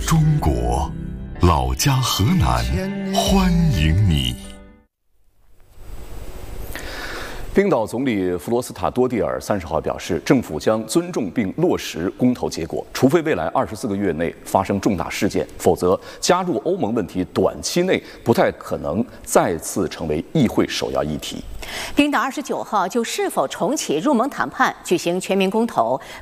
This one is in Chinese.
中国，老家河南，欢迎你。冰岛总理弗罗斯塔多蒂尔30号表示，政府将尊重并落实公投结果，除非未来24个月内发生重大事件，否则加入欧盟问题短期内不太可能再次成为议会首要议题。 冰岛29号就是否重启入盟谈判举行全民公投，